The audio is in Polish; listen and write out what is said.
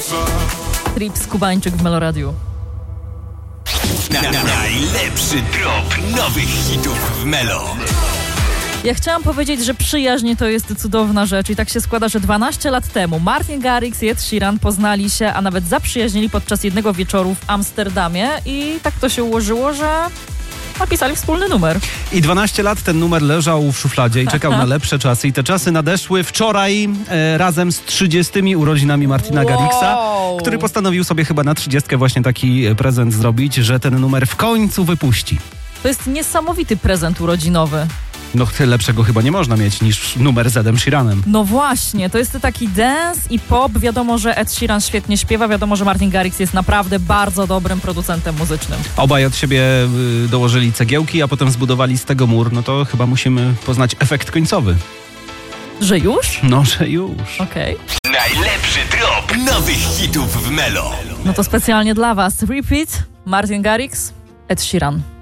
Trips Kubańczyk w Meloradiu. Najlepszy drop nowych hitów w Melo. Ja chciałam powiedzieć, że przyjaźń to jest cudowna rzecz i tak się składa, że 12 lat temu Martin Garrix i Ed Sheeran poznali się, a nawet zaprzyjaźnili podczas jednego wieczoru w Amsterdamie i tak to się ułożyło, że napisali wspólny numer. I 12 lat ten numer leżał w szufladzie i czekał na lepsze czasy. I te czasy nadeszły wczoraj razem z 30 urodzinami Martina Garrixa, który postanowił sobie chyba na 30 właśnie taki prezent zrobić, że ten numer w końcu wypuści. To jest niesamowity prezent urodzinowy. No lepszego chyba nie można mieć niż numer z Edem Sheeranem. No właśnie, to jest taki dance i pop. Wiadomo, że Ed Sheeran świetnie śpiewa, wiadomo, że Martin Garrix jest naprawdę bardzo dobrym producentem muzycznym. Obaj od siebie dołożyli cegiełki, a potem zbudowali z tego mur. No to chyba musimy poznać efekt końcowy. Że już? No, że już. Okej. Najlepszy drop nowych hitów w Melo. No to specjalnie dla was. Repeat, Martin Garrix, Ed Sheeran.